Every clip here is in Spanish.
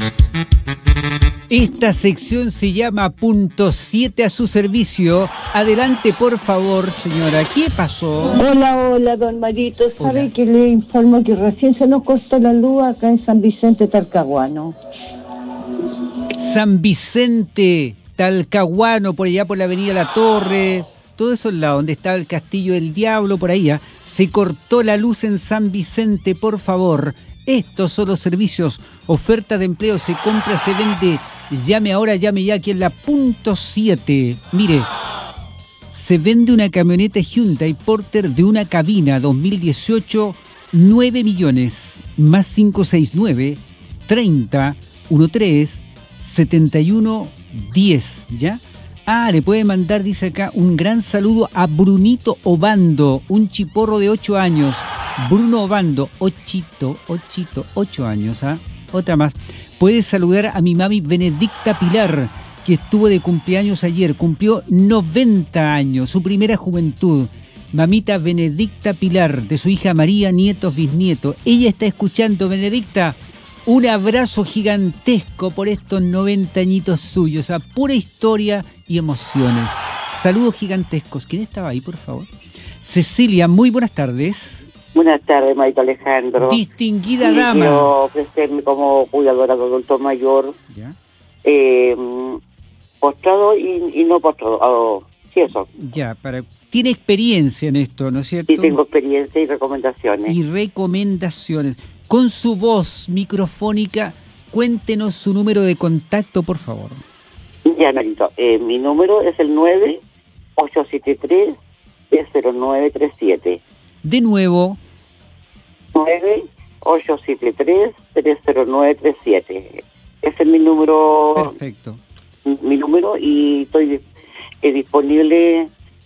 Esta sección se llama Punto 7 a su servicio. Adelante, por favor, señora. ¿Qué pasó? Hola, don Marito. ¿Sabe que le informo que recién se nos cortó la luz acá en San Vicente, Talcahuano? San Vicente, Talcahuano, por allá por la avenida La Torre, todo eso es la donde está el Castillo del Diablo, por ahí. Se cortó la luz en San Vicente, por favor. Estos son los servicios. Oferta de empleo, se compra, se vende. Llame ahora, llame ya, aquí en la Punto 7. Mire, se vende una camioneta Hyundai Porter de una cabina 2018, 9 millones, más 569 30 13 71 10, ¿ya? Le puede mandar, dice acá, un gran saludo a Brunito Obando, un chiporro de 8 años. Bruno Obando, 8 años, Otra más. Puede saludar a mi mami Benedicta Pilar, que estuvo de cumpleaños ayer, cumplió 90 años, su primera juventud. Mamita Benedicta Pilar, de su hija María, nietos, bisnietos. Ella está escuchando, Benedicta. Un abrazo gigantesco por estos 90 añitos suyos, a pura historia y emociones. Saludos gigantescos. ¿Quién estaba ahí, por favor? Cecilia, muy buenas tardes. Buenas tardes, Marito Alejandro. Distinguida dama. Quiero ofrecerme como cuidadora de adulto mayor, ¿Ya? postrado y no postrado. Sí, eso. Ya, tiene experiencia en esto, ¿no es cierto? Sí, tengo experiencia y recomendaciones. Con su voz microfónica, cuéntenos su número de contacto, por favor. Ya, Marito, mi número es el 9-873-30937. De nuevo. 9-873-30937. Ese es mi número. Perfecto. Mi número, y estoy disponible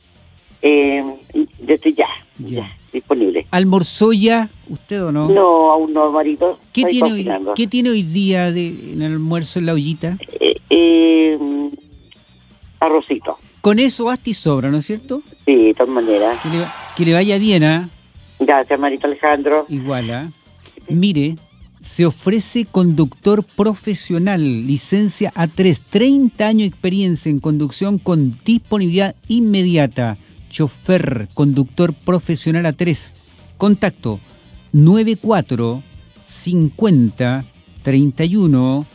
desde ya. Disponible. ¿Almorzó ya usted o no? No, aún no, Marito. ¿Qué tiene hoy día en el almuerzo en la ollita? Arrocito. Con eso basta y sobra, ¿no es cierto? Sí, de todas maneras. Que le vaya bien, ¿ah? Gracias, Marito Alejandro. Igual, ¿ah? Mire, se ofrece conductor profesional, licencia A3, 30 años de experiencia en conducción con disponibilidad inmediata. Chofer, conductor profesional A3. Contacto 94 50 31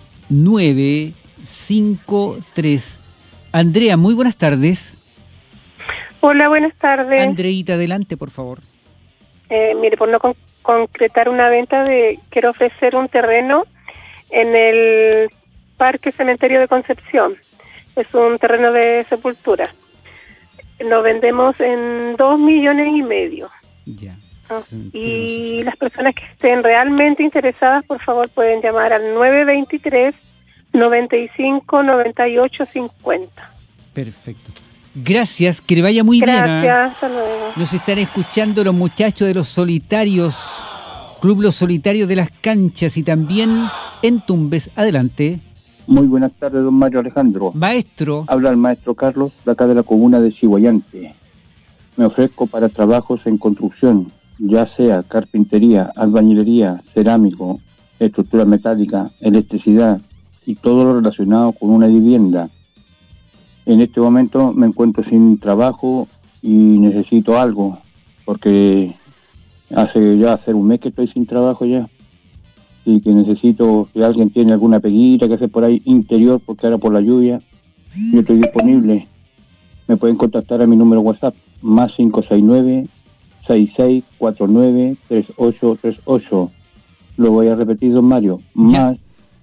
953. Andrea, muy buenas tardes. Hola, buenas tardes. Andreita, adelante, por favor. Mire, por no concretar una venta, quiero ofrecer un terreno en el Parque Cementerio de Concepción. Es un terreno de sepultura. Lo vendemos en 2,5 millones. Ya. Y las personas que estén realmente interesadas, por favor, pueden llamar al 923-95-98-50. Perfecto. Gracias, que le vaya muy bien. Gracias, hasta luego. Nos están escuchando los muchachos de los Solitarios, Club Los Solitarios de las Canchas, y también en Tumbes. Adelante. Muy buenas tardes, don Mario Alejandro. Maestro. Habla el maestro Carlos, de acá de la comuna de Chihuayante. Me ofrezco para trabajos en construcción, ya sea carpintería, albañilería, cerámico, estructura metálica, electricidad y todo lo relacionado con una vivienda. En este momento me encuentro sin trabajo y necesito algo, porque hace un mes que estoy sin trabajo ya. Y que necesito, si alguien tiene alguna peguita que hacer por ahí interior, porque ahora por la lluvia, yo estoy disponible. Me pueden contactar a mi número WhatsApp, más 569-6649-3838. Lo voy a repetir, don Mario, más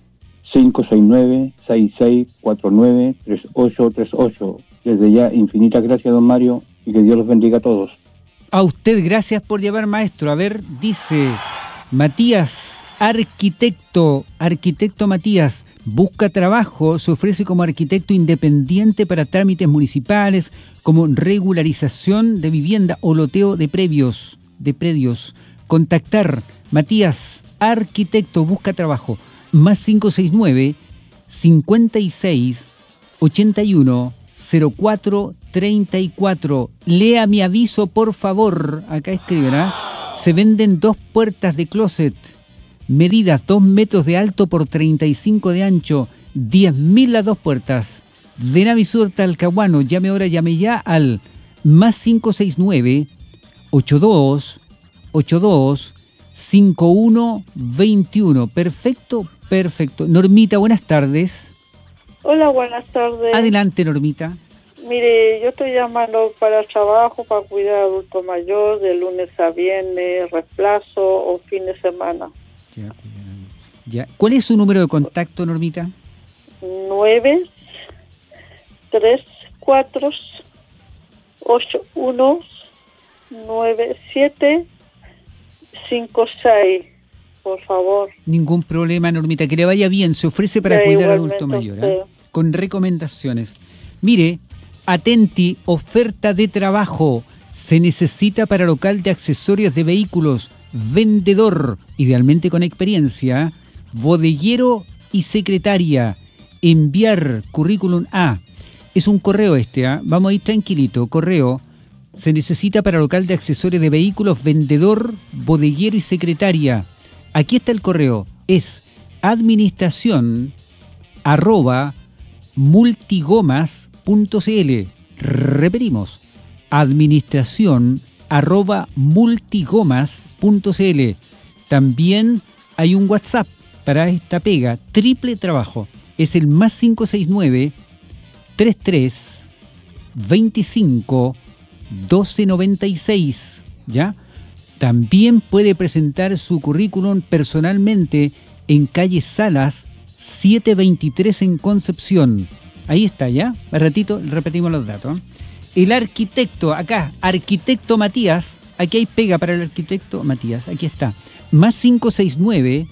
569-6649-3838. Desde ya, infinitas gracias, don Mario, y que Dios los bendiga a todos. A usted, gracias por llevar, maestro. A ver, dice Matías, arquitecto Matías, busca trabajo, se ofrece como arquitecto independiente para trámites municipales, como regularización de vivienda o loteo de predios. Contactar, Matías, arquitecto, busca trabajo, más 569 56 81 04 34. Lea mi aviso, por favor. Acá escribirá. Se venden 2 puertas de closet Medidas 2 metros de alto por 35 de ancho, 10.000 las 2 puertas. De Navisur Talcahuano, llame ahora, llame ya al más 569-82-5121. Perfecto. Normita, buenas tardes. Hola, buenas tardes. Adelante, Normita. Mire, yo estoy llamando para trabajo, para cuidar a adulto mayor, de lunes a viernes, reemplazo o fin de semana. Ya. ¿Cuál es su número de contacto, Normita? 9 3 4 8 1 9 7 5 6. Por favor. Ningún problema, Normita. Que le vaya bien. Se ofrece para cuidar al adulto mayor, con recomendaciones. Mire, atenti, oferta de trabajo. Se necesita para local de accesorios de vehículos, vendedor, idealmente con experiencia, bodeguero y secretaria. Enviar currículum a. Es un correo vamos a ir tranquilito. Correo. Se necesita para local de accesorios de vehículos, vendedor, bodeguero y secretaria. Aquí está el correo. Es administración@multigomas.cl. Repetimos. administración@multigomas.cl. También hay un WhatsApp para esta pega. Triple trabajo. Es el más 569 33 25 1296. ¿Ya? También puede presentar su currículum personalmente en calle Salas 723 en Concepción. Ahí está, ¿ya? Un ratito repetimos los datos. El arquitecto, acá, arquitecto Matías. Aquí hay pega para el arquitecto Matías. Aquí está. Más 569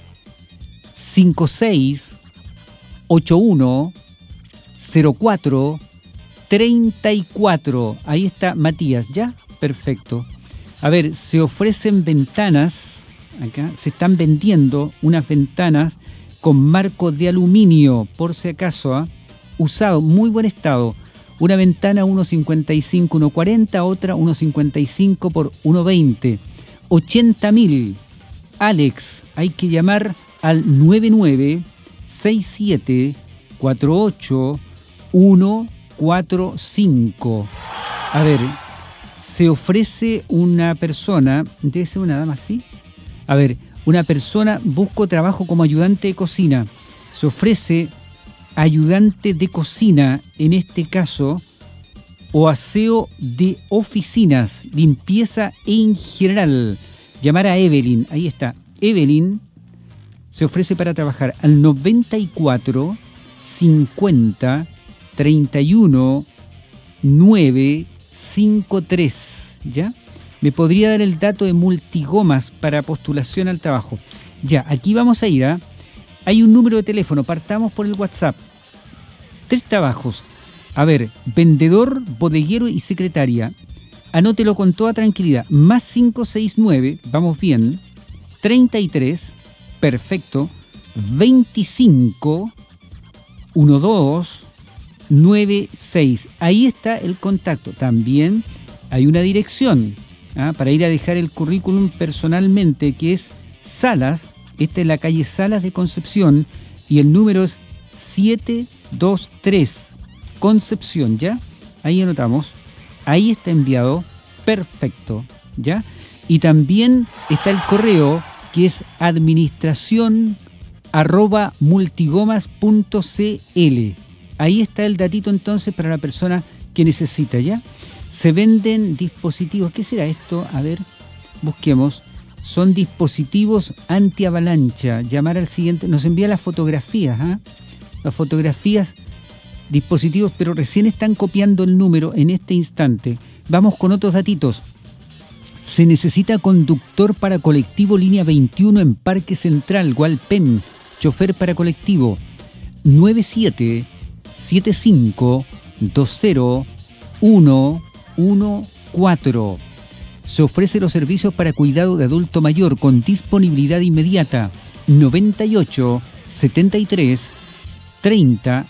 56 81 04 34. Ahí está Matías, ¿ya? Perfecto. A ver, se ofrecen ventanas, acá se están vendiendo unas ventanas con marco de aluminio, por si acaso, usado, muy buen estado. Una ventana 1.55, 1.40, otra 1.55 por 1.20. 80.000. Alex, hay que llamar al 9967484145. A ver, se ofrece una persona, debe ser una dama así. A ver, una persona, busco trabajo como ayudante de cocina. Se ofrece ayudante de cocina, en este caso, o aseo de oficinas, limpieza en general. Llamar a Evelyn, ahí está. Evelyn se ofrece para trabajar al 94 50 31 953, ¿ya? Me podría dar el dato de Multigomas para postulación al trabajo. Ya, aquí vamos a ir a... Hay un número de teléfono, partamos por el WhatsApp. 3 trabajos. A ver, vendedor, bodeguero y secretaria. Anótelo con toda tranquilidad. Más 569, vamos bien. 33, perfecto. 25, 12, 96. Ahí está el contacto. También hay una dirección para ir a dejar el currículum personalmente, que es Salas. Esta es la calle Salas de Concepción y el número es 723 Concepción, ¿ya? Ahí anotamos. Ahí está enviado. Perfecto, ¿ya? Y también está el correo, que es administración@multigomas.cl. Ahí está el datito entonces para la persona que necesita, ¿ya? Se venden dispositivos. ¿Qué será esto? A ver, busquemos. Son dispositivos anti-avalancha. Llamar al siguiente. Nos envía las fotografías, Las fotografías, dispositivos, pero recién están copiando el número en este instante. Vamos con otros datitos. Se necesita conductor para colectivo línea 21 en Parque Central, Hualpén. Chofer para colectivo 9775201114. Se ofrece los servicios para cuidado de adulto mayor con disponibilidad inmediata. 98 73 30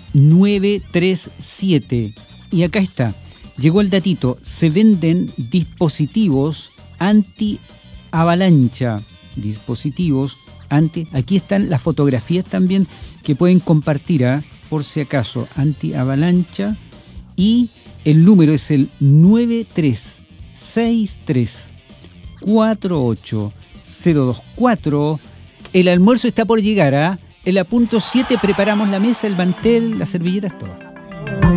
937. Y acá está. Llegó el datito. Se venden dispositivos anti-avalancha. Dispositivos Aquí están las fotografías también que pueden compartir, por si acaso, anti-avalancha. Y el número es el 9363480224. El almuerzo está por llegar, En la punto 7 preparamos la mesa, el mantel, las servilletas, todo.